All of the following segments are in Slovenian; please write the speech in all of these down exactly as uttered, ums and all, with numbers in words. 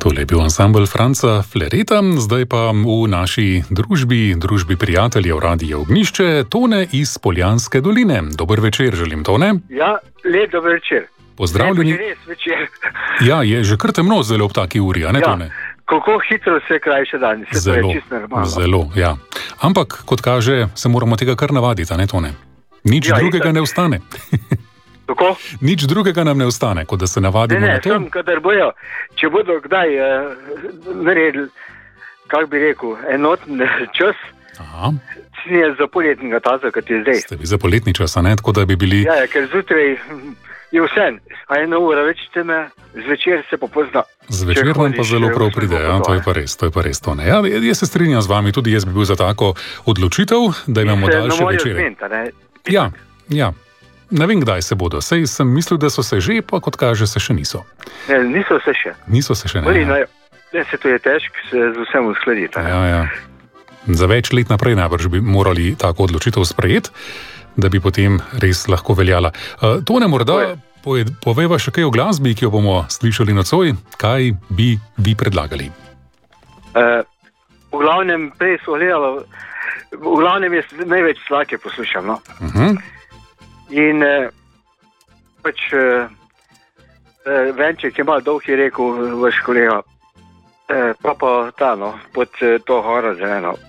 Tole je bil ansambel Franca Flereta, zdaj pa v naši družbi, družbi prijateljev Radia Ognjišče, Tone iz Poljanske doline. Dober večer želim, Tone. Ja, lep dober večer. Pozdravljeni. Lep res večer. Ja, je že kar temno zelo ob taki uri, a ne, ja. Tone? Kako hitro se krajše dan, se zelo, to je čisto normalno. Zelo, ja. Ampak, kot kaže, se moramo tega kar navaditi, a ne, Tone? Nič ja, drugega itak. ne ostane. Kako? Nič drugega nam ne ostane, kot da se navadimo ne, ne, na to. sem, kadar bojo, če bodo kdaj uh, naredili, kako bi rekel, enoten čas, Aha. je za poletnega taza, kot je zdaj. Ste vi za poletni čas, a ne? Tako da bi bili... Ja, ja, ker zjutraj je vse, a ena ura več teme, zvečer se pa pozna. Zvečer vam pa zelo prav pride, ja, to je pa res, to je pa res, to ne. Ja, jaz se strinjam z vami, tudi jaz bi bil za tako odločitev, da imamo daljše večere. Ja, ja. Ne vem, kdaj se bodo. Sej sem mislil, da so se že, pa kot kaže, se še niso. Ne, niso se še. Niso se še, ne. Boli, ne, ne se to je težko se z vsem uskladiti. Ja, ja. Za več let naprej najbrž bi morali tako odločitev sprejeti, da bi potem res lahko veljala. Uh, to ne morda poveva še kaj o glasbi, ki jo bomo slišali nocoj. Kaj bi vi predlagali? Uh, v glavnem prej so gledalo, v glavnem jaz največ Slake poslušam, no. Uh-huh. In eh, pač eh, Venček je malo dolg, je rekel vaš kolega, eh, pa pa ta, no, pod eh, to horo zeleno.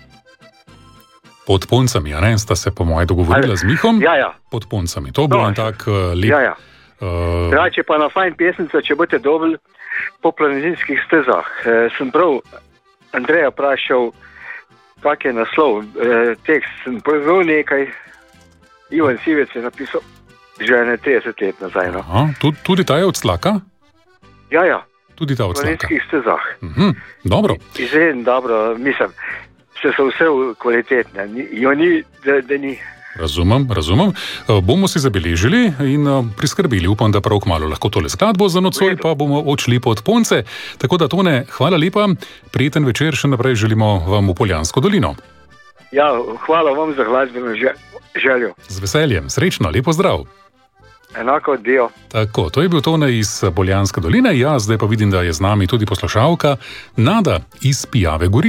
Pod Poncami, a ne? Sta se po moje dogovorila z Mihom? Ja, ja. Pod Poncami. To bo no, en tak uh, lep... Ja, ja. Uh... Drugače pa na fajn pesnica, če boste dobili po planinskih stezah. Eh, sem prav Andreja vprašal, kak je naslov. Eh, tekst sem povedal nekaj. Ivan Sivec je napisal že ne trideset let nazaj. No. Aha, tudi, tudi ta je od Slaka? Ja, ja. Tudi ta od Slaka. V planinskih stezah. Uh-huh. Dobro. Izredno dobro, mislim, se so vse kvalitetne. Jo ni, da, da ni. Razumem, razumem. Bomo si zabeležili in priskrbeli. Upam, da prav kmalu lahko tole skladbo za nocoj, pa bomo odšli pod Ponce. Tako da, Tone, hvala lepa. Prijeten večer še naprej želimo vam v Poljansko dolino. Ja, hvala vam za glasbeno željo. Z veseljem, srečno, lepo zdrav. Enako dio. Tako, to je bil Tone iz Poljanske doline. Ja, zdaj pa vidim, da je z nami tudi poslušalka Nada iz Pijave Gorice.